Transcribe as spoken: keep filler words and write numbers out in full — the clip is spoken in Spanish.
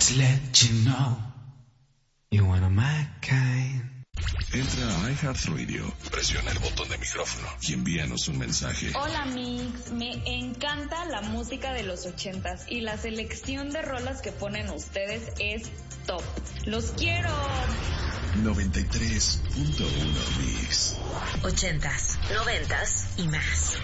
to let you know you're one of my kind. Entra a iHeartRadio, presiona el botón de micrófono y envíanos un mensaje. Hola Mix, me encanta la música de los ochentas y la selección de rolas que ponen ustedes es top. ¡Los quiero! noventa y tres punto uno Mix. Ochentas, noventas y más.